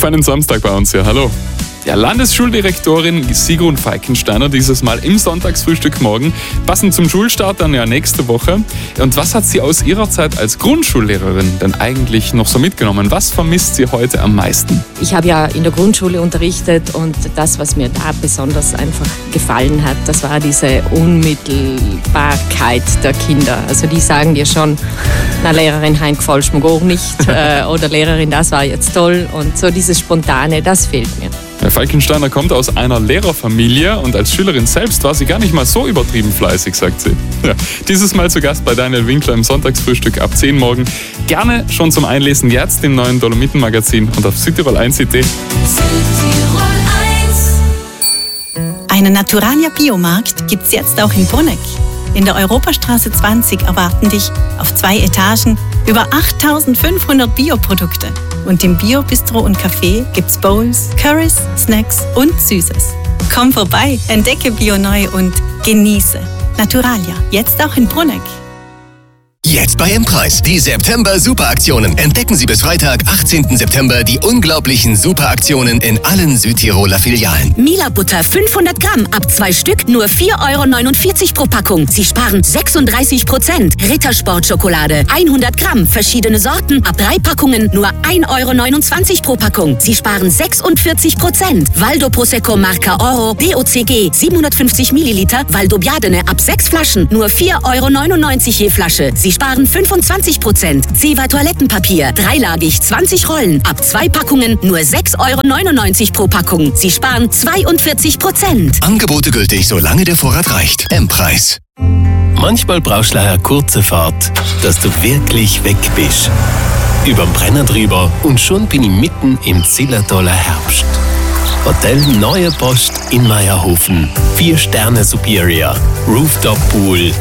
feinen Samstag bei uns hier. Hallo. Ja, Landesschuldirektorin Sigrun Falkensteiner dieses Mal im Sonntagsfrühstück morgen, passend zum Schulstart dann ja nächste Woche. Und was hat sie aus ihrer Zeit als Grundschullehrerin denn eigentlich noch so mitgenommen? Was vermisst sie heute am meisten? Ich habe ja in der Grundschule unterrichtet und das, was mir da besonders einfach gefallen hat, das war diese Unmittelbarkeit der Kinder. Also die sagen dir schon, na Lehrerin, hein gefällst mir gar nicht oder Lehrerin, das war jetzt toll. Und so dieses Spontane, das fehlt mir. Herr Falkensteiner kommt aus einer Lehrerfamilie und als Schülerin selbst war sie gar nicht mal so übertrieben fleißig, sagt sie. Ja, dieses Mal zu Gast bei Daniel Winkler im Sonntagsfrühstück ab 10 morgen. Gerne schon zum Einlesen jetzt im neuen Dolomiten-Magazin und auf Südtirol 1.at. Einen Naturalia Biomarkt gibt's jetzt auch in Bruneck. In der Europastraße 20 erwarten dich auf 2 Etagen über 8.500 Bioprodukte. Und im Bio-Bistro und Café gibt's Bowls, Currys, Snacks und Süßes. Komm vorbei, entdecke Bio neu und genieße. Naturalia, jetzt auch in Bruneck. Jetzt bei M-Preis. Die September-Superaktionen. Entdecken Sie bis Freitag, 18. September, die unglaublichen Superaktionen in allen Südtiroler Filialen. Mila-Butter 500 Gramm, ab 2 Stück, nur 4,49 € pro Packung. Sie sparen 36%. Rittersport-Schokolade 100 Gramm, verschiedene Sorten, ab 3 Packungen, nur 1,29 € pro Packung. Sie sparen 46%. Valdo Prosecco Marca Oro, DOCG 750 Milliliter, Valdo Biadene, ab 6 Flaschen, nur 4,99 € je Flasche. Sie sparen 25%. Zewa Toilettenpapier, dreilagig 20 Rollen, ab 2 Packungen, nur 6,99 € pro Packung. Sie sparen 42%. Angebote gültig, solange der Vorrat reicht. M-Preis. Manchmal brauchst du eine kurze Fahrt, dass du wirklich weg bist. Überm Brenner drüber und schon bin ich mitten im Zillertaler Herbst. Hotel Neue Post in Meierhofen. 4 Sterne Superior. Rooftop Pool.